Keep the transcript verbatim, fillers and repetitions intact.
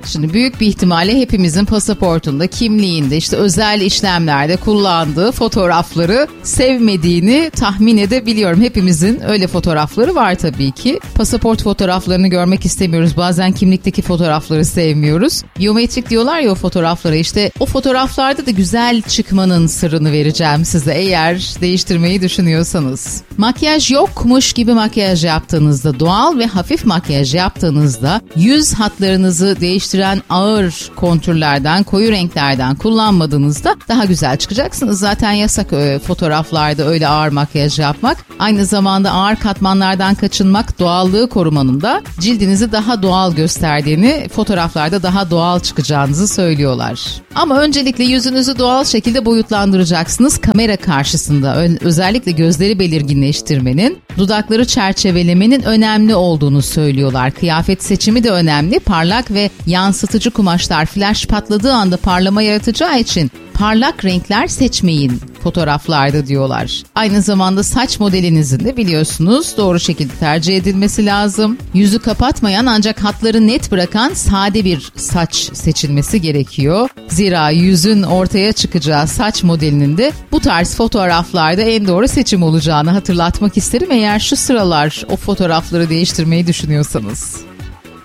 Şimdi büyük bir ihtimalle hepimizin pasaportunda, kimliğinde, işte özel işlemlerde kullandığı fotoğrafları sevmediğini tahmin edebiliyorum. Hepimizin öyle fotoğrafları var tabii ki. Pasaport fotoğraflarını görmek istemiyoruz. Bazen kimlikteki fotoğrafları sevmiyoruz. Biyometrik diyorlar ya o fotoğraflara, işte o fotoğraflarda da güzel çıkmanın sırrını vereceğim size eğer değiştirmeyi düşünüyorsanız. Makyaj yokmuş gibi makyaj yaptığınızda, doğal ve hafif makyaj yaptığınızda yüz hatlarınızı değiştiren ağır kontürlerden, koyu renklerden kullanmadığınızda daha güzel çıkacaksınız. Zaten yasak e, fotoğraflarda öyle ağır makyaj yapmak. Aynı zamanda ağır katmanlardan kaçınmak doğallığı korumanın da cildinizi daha doğal gösterdiğini, fotoğraflarda daha doğal çıkacağınızı söylüyorlar. Ama öncelikle yüzünüzü doğal şekilde boyutlandıracaksınız kamera karşısında. Özellikle gözleri belirginleştirmenin, dudakları çerçevelemenin önemli olduğunu söylüyorlar. Kıyafet seçimi de önemli. Parlak ve yansıtıcı kumaşlar flash patladığı anda parlama yaratacağı için parlak renkler seçmeyin fotoğraflarda diyorlar. Aynı zamanda saç modelinizin de biliyorsunuz doğru şekilde tercih edilmesi lazım. Yüzü kapatmayan ancak hatları net bırakan sade bir saç seçilmesi gerekiyor. Zira yüzün ortaya çıkacağı saç modelinin de bu tarz fotoğraflarda en doğru seçim olacağını hatırlatmak isterim eğer şu sıralar o fotoğrafları değiştirmeyi düşünüyorsanız.